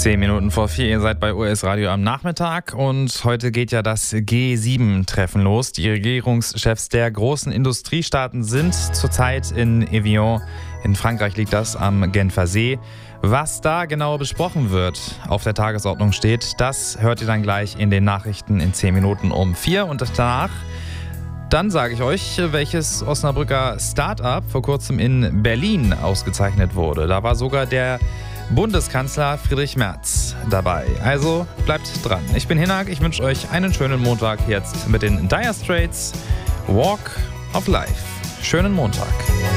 10 Minuten vor 4, ihr seid bei US Radio am Nachmittag und heute geht ja das G7-Treffen los. Die Regierungschefs der großen Industriestaaten sind zurzeit in Evian. In Frankreich liegt das am Genfer See. Was da genau besprochen wird, auf der Tagesordnung steht, das hört ihr dann gleich in den Nachrichten in 10 Minuten um 4 und danach. Dann sage ich euch, welches Osnabrücker Start-up vor kurzem in Berlin ausgezeichnet wurde. Da war sogar der Bundeskanzler Friedrich Merz dabei. Also bleibt dran. Ich bin Hinak, ich wünsche euch einen schönen Montag jetzt mit den Dire Straits. Walk of Life. Schönen Montag.